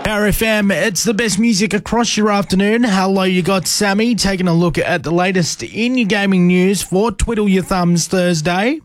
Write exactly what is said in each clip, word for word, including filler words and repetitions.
Power F M, it's the best music across your afternoon. Hello, you got Sammy taking a look at the latest in your gaming news for Twiddle Your Thumbs Thursday.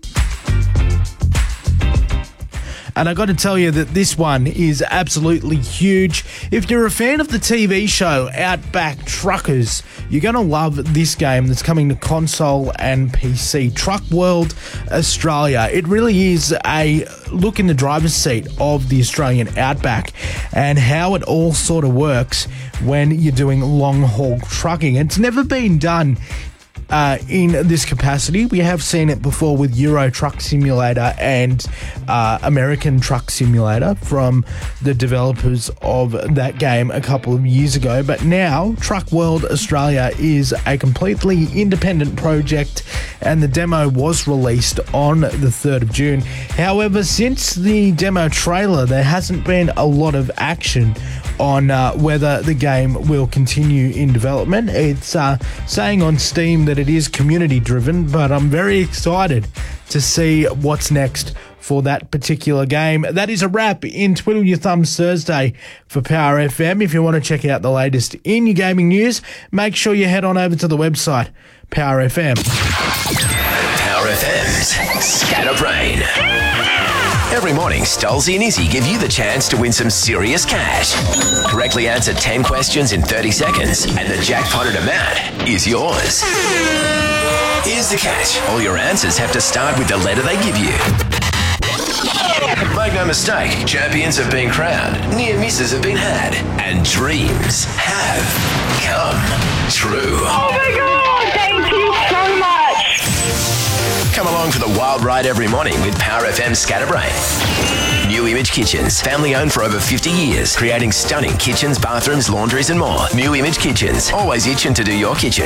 And I got to tell you that this one is absolutely huge. If you're a fan of the T V show Outback Truckers, you're going to love this game that's coming to console and P C. Truck World Australia. It really is a look in the driver's seat of the Australian Outback and how it all sort of works when you're doing long-haul trucking. It's never been done Uh, in this capacity. We have seen it before with Euro Truck Simulator and uh, American Truck Simulator from the developers of that game a couple of years ago. But now, Truck World Australia is a completely independent project and the demo was released on the third of June. However, since the demo trailer, there hasn't been a lot of action on uh, whether the game will continue in development. It's uh, saying on Steam that it is community driven, but I'm very excited to see what's next for that particular game. That is a wrap in Twiddle Your Thumbs Thursday for Power F M. If you want to check out the latest in your gaming news, make sure you head on over to the website, Power F M. Power F M's Scatterbrain. Every morning, Stolzy and Izzy give you the chance to win some serious cash. Correctly answer ten questions in thirty seconds, and the jackpotted amount is yours. Here's the catch. All your answers have to start with the letter they give you. Make no mistake, champions have been crowned, near misses have been had, and dreams have come true. Oh my God, thank you so much. Come along for the wild ride every morning with Power F M Scatterbrain. New Image Kitchens, family owned for over fifty years, creating stunning kitchens, bathrooms, laundries and more. New Image Kitchens, always itching to do your kitchen.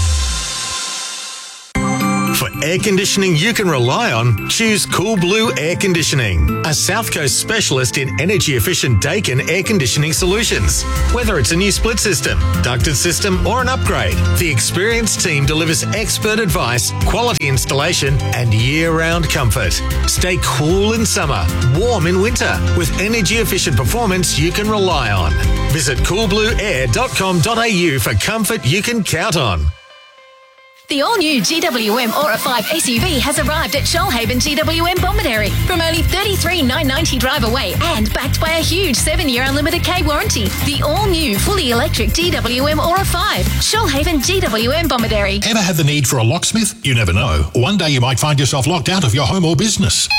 For air conditioning you can rely on, choose Cool Blue Air Conditioning, a South Coast specialist in energy-efficient Daikin air conditioning solutions. Whether it's a new split system, ducted system or an upgrade, the experienced team delivers expert advice, quality installation and year-round comfort. Stay cool in summer, warm in winter, with energy-efficient performance you can rely on. Visit cool blue air dot com dot a u for comfort you can count on. The all-new G W M Aura five S U V has arrived at Shoalhaven G W M Bomaderry from only thirty-three thousand nine hundred ninety drive away and backed by a huge seven-year unlimited K warranty. The all-new fully electric G W M Aura five, Shoalhaven G W M Bomaderry. Ever had the need for a locksmith? You never know. One day you might find yourself locked out of your home or business.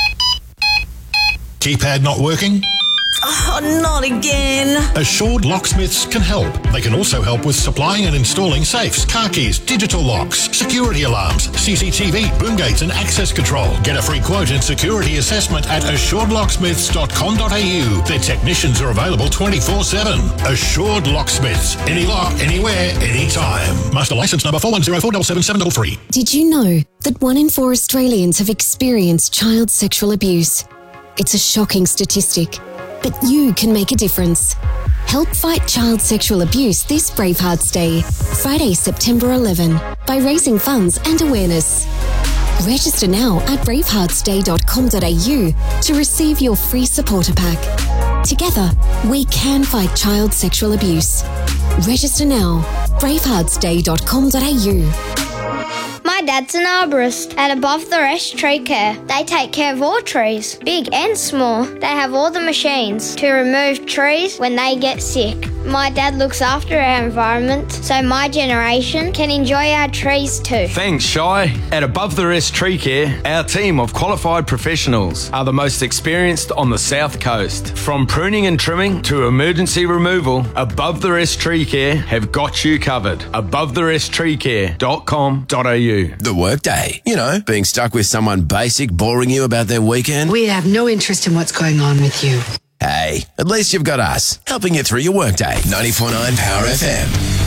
Keypad not working? Oh, not again. Assured Locksmiths can help. They can also help with supplying and installing safes, car keys, digital locks, security alarms, C C T V, boom gates and access control. Get a free quote and security assessment at assured locksmiths dot com dot a u. Their technicians are available twenty-four seven. Assured Locksmiths. Any lock, anywhere, anytime. Master license number four one zero four seven seven seven three. Did you know that one in four Australians have experienced child sexual abuse? It's a shocking statistic. But you can make a difference. Help fight child sexual abuse this Bravehearts Day, Friday, September eleventh, by raising funds and awareness. Register now at bravehearts day dot com dot a u to receive your free supporter pack. Together, we can fight child sexual abuse. Register now, bravehearts day dot com dot a u. My dad's an arborist at Above the Rest Tree Care. They take care of all trees, big and small. They have all the machines to remove trees when they get sick. My dad looks after our environment so my generation can enjoy our trees too. Thanks, Shy. At Above the Rest Tree Care, our team of qualified professionals are the most experienced on the South Coast. From pruning and trimming to emergency removal, Above the Rest Tree Care have got you covered. above the rest tree care dot com dot a u. The workday. You know, being stuck with someone basic boring you about their weekend. We have no interest in what's going on with you. Hey, at least you've got us, helping you through your workday. ninety-four point nine Power F M.